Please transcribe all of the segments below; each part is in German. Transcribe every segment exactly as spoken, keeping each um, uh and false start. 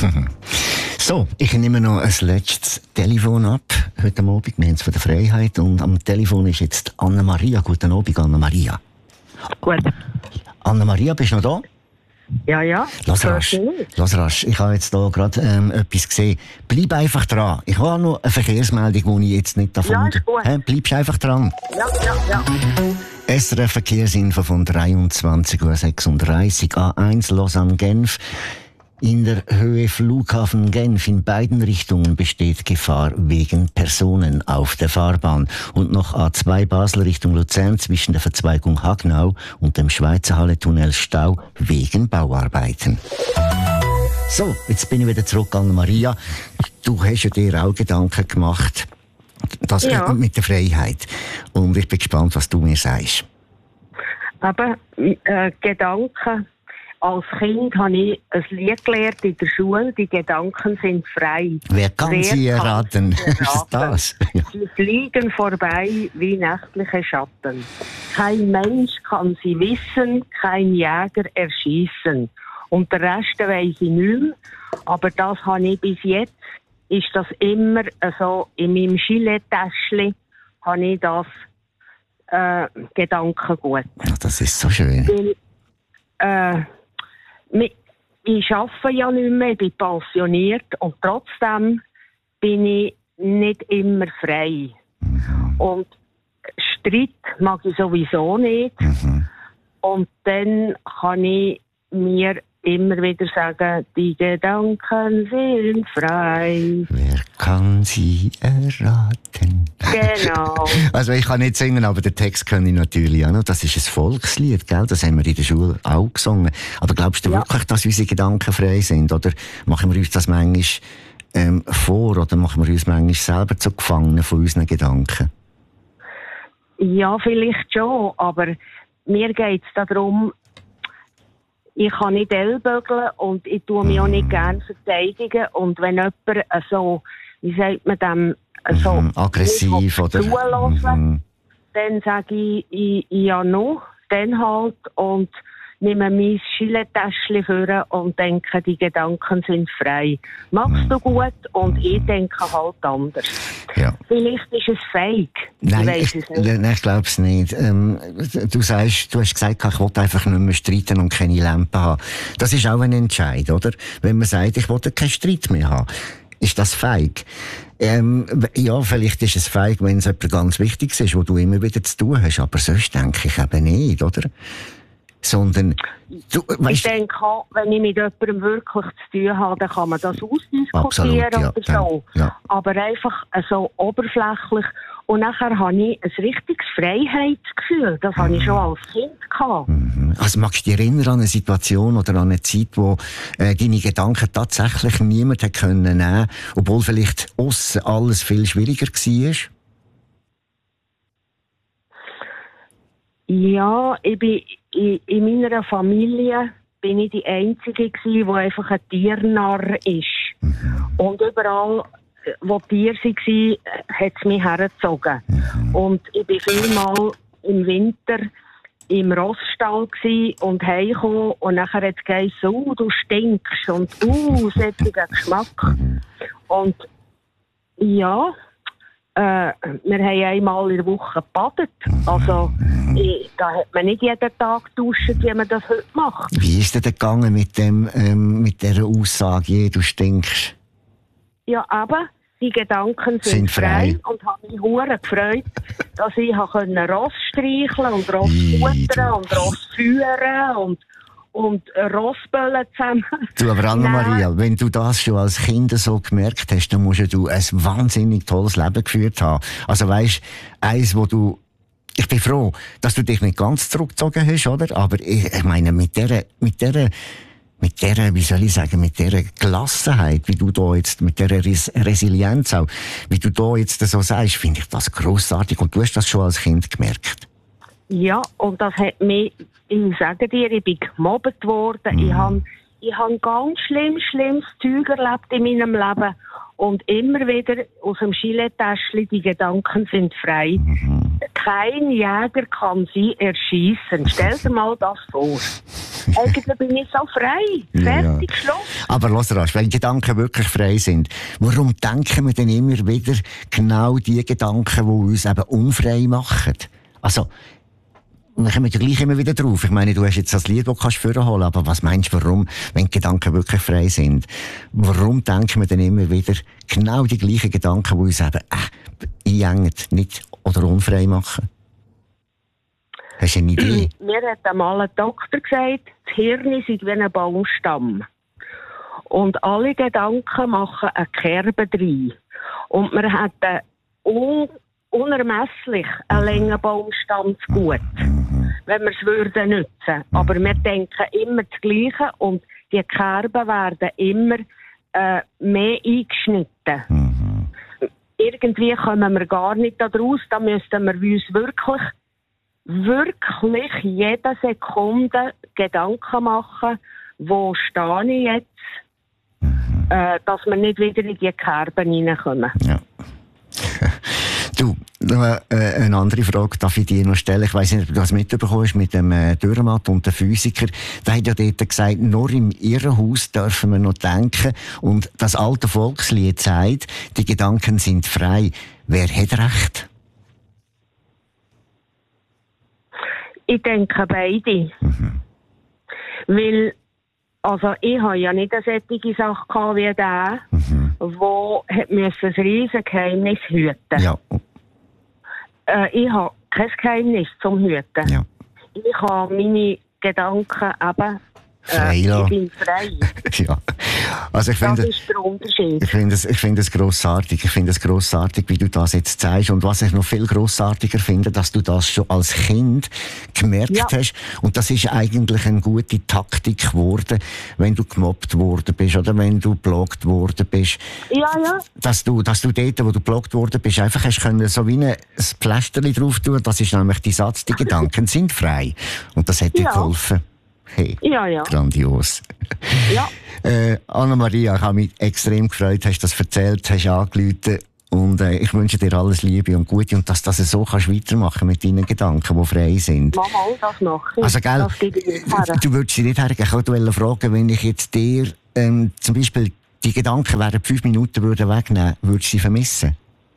So, ich nehme noch ein letztes Telefon ab, heute Abend. Wir haben es von der Freiheit und am Telefon ist jetzt Anna-Maria. Guten Abend, Anna-Maria. Gut. Anna-Maria, bist du noch da? Ja, ja. Lass rasch, lass rasch. Ich habe jetzt hier gerade ähm, etwas gesehen. Bleib einfach dran. Ich habe noch eine Verkehrsmeldung, die ich jetzt nicht davon... Ja, ist gut. Hä? Bleibst einfach dran. Ja, ja, ja. S R F Verkehrsinfo von dreiundzwanzig Uhr sechsunddreißig A eins Lausanne-Genf. In der Höhe Flughafen Genf in beiden Richtungen besteht Gefahr wegen Personen auf der Fahrbahn. Und noch A zwei Basel Richtung Luzern zwischen der Verzweigung Hagnau und dem Schweizer Halle-Tunnel Stau wegen Bauarbeiten. So, jetzt bin ich wieder zurück an Maria. Du hast ja dir auch Gedanken gemacht, das Ja. mit der Freiheit. Und ich bin gespannt, was du mir sagst. Aber äh, Gedanken. Als Kind habe ich ein Lied gelernt in der Schule. Die Gedanken sind frei. Wer kann Wer sie kann erraten? sie Ist es das? Ja. Sie fliegen vorbei wie nächtliche Schatten. Kein Mensch kann sie wissen, kein Jäger erschießen. Und der Rest weiss ich nicht mehr. Aber das habe ich bis jetzt, ist das immer so, in meinem Gilet-Täschchen habe ich das äh, Gedankengut. Ja, das ist so schön. Weil, äh, ich arbeite ja nicht mehr, ich bin pensioniert und trotzdem bin ich nicht immer frei. Mhm. Und Streit mag ich sowieso nicht. Mhm. Und dann kann ich mir immer wieder sagen, die Gedanken sind frei. Wer kann sie erraten? Genau. Also ich kann nicht singen, aber den Text kann ich natürlich auch noch. Das ist ein Volkslied, gell? Das haben wir in der Schule auch gesungen. Aber glaubst du Ja. wirklich, dass unsere Gedanken frei sind? Oder machen wir uns das manchmal ähm, vor? Oder machen wir uns manchmal selber zu Gefangenen von unseren Gedanken? Ja, vielleicht schon, aber mir geht es darum, ich kann nicht ellbögeln und ich tue mich auch nicht gerne verteidigen. Und wenn jemand so, wie sagt man dem, so Mhm, aggressiv oder? zulassen, Mhm. dann sage ich, ich, ja noch, dann halt und nehme mein Gilet-Täschchen vor und denke, die Gedanken sind frei. Machst du gut und ich denke halt anders. Ja. Vielleicht ist es feig. Nein, ich ich, weiss es nicht. nein, ich glaube es nicht. Ähm, du sagst, du hast gesagt, ich wollte einfach nicht mehr streiten und keine Lampe haben. Das ist auch ein Entscheid, oder? Wenn man sagt, ich wollte keinen Streit mehr haben. Ist das feig? Ähm, ja, vielleicht ist es feig, wenn es etwas ganz Wichtiges ist, wo du immer wieder zu tun hast. Aber sonst denke ich eben nicht, oder? Sondern, du, Ich weißt, denke auch, wenn ich mit jemandem wirklich zu tun habe, dann kann man das ausdiskutieren Absolut, ja, oder so. dann, ja. Aber einfach so oberflächlich. Und nachher habe ich ein richtiges Freiheitsgefühl. Das habe ich schon als Kind gehabt. also magst du dich erinnern an eine Situation oder an eine Zeit, wo äh, deine Gedanken tatsächlich niemand hat können nehmen, obwohl vielleicht aussen alles viel schwieriger war? Ja, ich bin in, in meiner Familie bin ich die Einzige gewesen, die einfach ein Tiernarr ist. Mhm. Und überall, wo Tiere waren, hat es mich hergezogen. Mhm. Und ich war vielmal im Winter im Rossstall gsi und heimgekommen und nachher hat es geheißen, uh, du stinkst und uh, sättiger Geschmack. Mhm. Und ja, äh, wir haben einmal in der Woche gebadet. Also, ich, da hat man nicht jeden Tag duschen, wie man das heute macht. Wie ist denn gegangen mit dem, ähm, mit dieser Aussage, je, du stinkst? Ja, aber die Gedanken sind, Sind frei. frei und habe mich hure gefreut, dass ich können Ross streicheln und Ross Ih, futtern du. und Ross führen und und Rossböllen zusammen. Du, aber Anna-Maria, Nein. wenn du das schon als Kind so gemerkt hast, dann musst ja du ein wahnsinnig tolles Leben geführt haben. Also weisst, eins, wo du, ich bin froh, dass du dich nicht ganz zurückgezogen hast, oder? Aber ich, ich meine, mit dieser, mit dieser, mit dieser, wie soll ich sagen, mit dieser Gelassenheit, wie du da jetzt, mit dieser Res- Resilienz auch, wie du da jetzt so sagst, finde ich das grossartig. Und du hast das schon als Kind gemerkt. Ja, und das hat mich, ich sage dir, ich bin gemobbt worden. Mhm. Ich habe ich hab ganz schlimm, schlimmes Zeug erlebt in meinem Leben. Und immer wieder aus dem Gilet-Täschchen, die Gedanken sind frei. Mhm. Kein Jäger kann sie erschießen. Stell dir mal das vor. Eigentlich bin ich so frei. Ja, Fertig, ja. Schluss. Aber los rasch, wenn Gedanken wirklich frei sind, warum denken wir denn immer wieder genau die Gedanken, die uns eben unfrei machen? Also, wir kommen ja gleich immer wieder drauf. Ich meine, du hast jetzt das Lied, das du vorholen kannst, aber was meinst du, warum, wenn die Gedanken wirklich frei sind, warum denken wir dann immer wieder genau die gleichen Gedanken, die uns eben äh, einengen, nicht oder unfrei machen? Hast du eine Idee? Mir hat einmal ein Doktor gesagt, das Hirn ist wie ein Baumstamm. Und alle Gedanken machen eine Kerbe rein. Und man hat einen un- unermesslich einen langen Baumstamm zu gut, wenn wir es würden nutzen. Aber wir denken immer das Gleiche und die Kerben werden immer äh, mehr eingeschnitten. Mhm. Irgendwie kommen wir gar nicht daraus. Da müssten wir uns wirklich, wirklich jede Sekunde Gedanken machen, wo stehe ich jetzt, mhm. äh, dass wir nicht wieder in die Kerben reinkommen. Ja. Du, noch äh, eine andere Frage darf ich dir noch stellen. Ich weiss nicht, ob du das mitbekommen hast mit dem äh, Dürrenmatt und dem Physiker. Der hat ja dort gesagt, nur im Irrenhaus dürfen wir noch denken. Und das alte Volkslied sagt, die Gedanken sind frei. Wer hat recht? Ich denke beide. Mhm. Weil, also ich habe ja nicht eine solche Sache gehabt wie der, mhm. wo hat müssen ein riesiges Geheimnis hüten. Ja. Äh, ich habe kein Geheimnis zum Hüten. Ja. Ich habe meine Gedanken eben, äh, ich bin frei. Ja. Also ich das finde, ist der Unterschied. Ich finde es, ich finde es grossartig. Ich finde es grossartig, wie du das jetzt zeigst. Und was ich noch viel grossartiger finde, dass du das schon als Kind gemerkt ja. hast. Und das ist eigentlich eine gute Taktik geworden, wenn du gemobbt worden bist oder wenn du geblockt worden bist. Ja, ja. Dass du, dass du dort, wo du geblockt worden bist, einfach hast können so wie ein Pflasterli drauf tun. Das ist nämlich die Satz, die Gedanken sind frei. Und das hat dir ja. geholfen. Hey, ja, ja. Grandios. Ja. Äh, Anna-Maria, ich habe mich extrem gefreut, hast das erzählt, hast angerufen und äh, ich wünsche dir alles Liebe und Gute und dass du das so kannst weitermachen mit deinen Gedanken, die frei sind. Mama, das noch. Also, gell, das gebe ich nicht her. Du würdest sie nicht hergeben. Ich wollte fragen, wenn ich jetzt dir ähm, zum Beispiel die Gedanken während fünf Minuten würde wegnehmen, würdest du sie vermissen?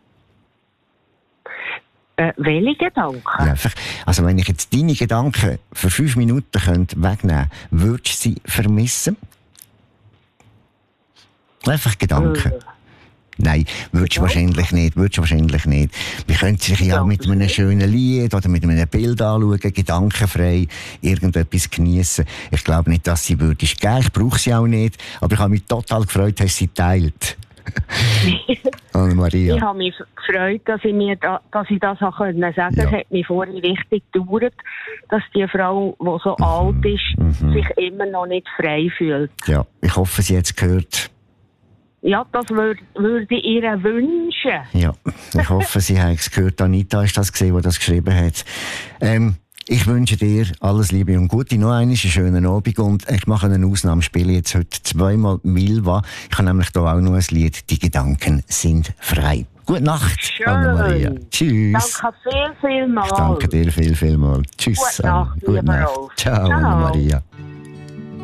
Äh, welche Gedanken? Ja, einfach, also wenn ich jetzt deine Gedanken für fünf Minuten könnte wegnehmen könnte, würdest du sie vermissen? Einfach Gedanken. Äh. Nein, würdest du wahrscheinlich nicht, würdest du wahrscheinlich nicht. Wir können sich ja mit einem schönen Lied oder mit einem Bild anschauen, gedankenfrei irgendetwas geniessen. Ich glaube nicht, dass sie würdest geben. Ich brauche sie auch nicht. Aber ich habe mich total gefreut, dass sie teilt. Anna-Maria. Ich habe mich gefreut, dass ich, mir da, dass ich das auch sagen konnte. Ja. Es hat mich vorhin richtig gedauert, dass die Frau, die so mhm. alt ist, mhm. sich immer noch nicht frei fühlt. Ja, ich hoffe, sie hat es gehört. Ja, das würde würd ich ihr wünschen. Ja, ich hoffe, sie hat es gehört. Anita ist das gesehen, die das geschrieben hat. Ähm, ich wünsche dir alles Liebe und Gute. Noch einen schönen Abend und ich mache eine Ausnahme, spiele jetzt heute zweimal Milva. Ich habe nämlich hier auch noch ein Lied, die Gedanken sind frei. Gute Nacht, Anna-Maria. Tschüss. Danke viel, viel mal. Ich danke dir viel, viel mal. Tschüss. Gute Nacht, Gute Nacht. Ciao, Ciao. Anna-Maria.